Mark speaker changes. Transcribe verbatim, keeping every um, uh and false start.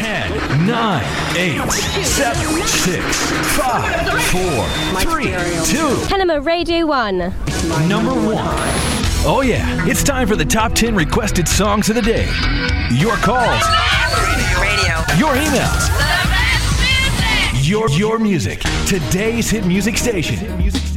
Speaker 1: ten, nine, eight, seven, six, five, four, three, two.
Speaker 2: Kenema Radio one.
Speaker 1: Number one. Oh yeah, it's time for the top ten requested songs of the day. Your calls.
Speaker 3: Radio.
Speaker 1: Your emails. Your, your music. Today's hit music station.